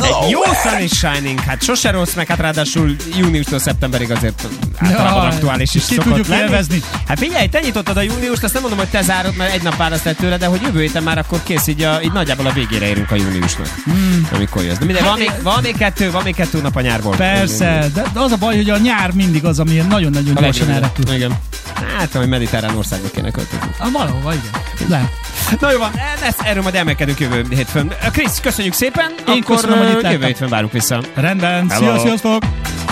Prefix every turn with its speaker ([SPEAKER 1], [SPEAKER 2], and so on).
[SPEAKER 1] Jó sun is shining, hát sose rossz, meg hát ráadásul júniustól szeptemberig azért általában aktuális is szokott lenni. Hát figyelj, te nyitottad a júniust, azt nem mondom, hogy te zárod, mert egy nap választ el tőle, de hogy jövő héten már akkor kész, így nagyjából a végére érünk a júniusnak. Amikor jössz. De mindegy, van még kettő nap a nyárból.
[SPEAKER 2] Persze, de az a baj, hogy a nyár mindig az, ami nagyon-nagyon gyorsan elrepül.
[SPEAKER 1] Igen. Hát, hogy mediterrán országba kéne költözni.
[SPEAKER 2] Valahova, igen. Lehet.
[SPEAKER 1] Na jó van, erről majd elmélkedünk jövő hétfőn. Krisz, köszönjük szépen.
[SPEAKER 2] Én
[SPEAKER 1] akkor
[SPEAKER 2] köszönöm, hogy itt
[SPEAKER 1] jövő hétfőn várunk vissza.
[SPEAKER 2] Rendben, sziasztok!